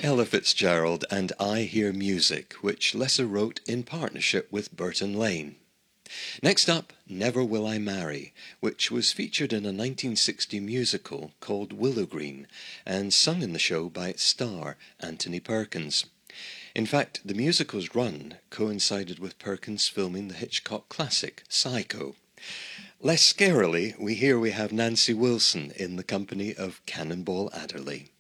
Ella Fitzgerald and I Hear Music, which Lesser wrote in partnership with Burton Lane. Next up, Never Will I Marry, which was featured in a 1960 musical called Willow Green and sung in the show by its star, Anthony Perkins. In fact, the musical's run coincided with Perkins filming the Hitchcock classic Psycho. Less scarily, we have Nancy Wilson in the company of Cannonball Adderley.